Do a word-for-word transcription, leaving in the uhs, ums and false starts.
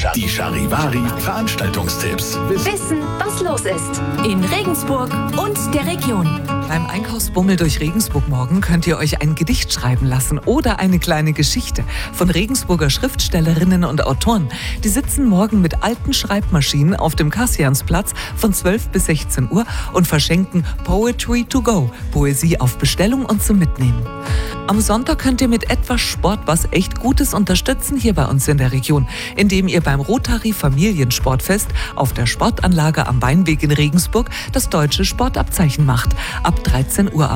Die Charivari Veranstaltungstipps. Wissen, was los ist in Regensburg und der Region. Beim Einkaufsbummel durch Regensburg morgen könnt ihr euch ein Gedicht schreiben lassen oder eine kleine Geschichte von Regensburger Schriftstellerinnen und Autoren. Die sitzen morgen mit alten Schreibmaschinen auf dem Kassiansplatz von zwölf bis sechzehn Uhr und verschenken Poetry to go, Poesie auf Bestellung und zum Mitnehmen. Am Sonntag könnt ihr mit etwas Sport was echt Gutes unterstützen hier bei uns in der Region, indem ihr beim Rotary Familiensportfest auf der Sportanlage am Weinweg in Regensburg das deutsche Sportabzeichen macht. Ab dreizehn Uhr am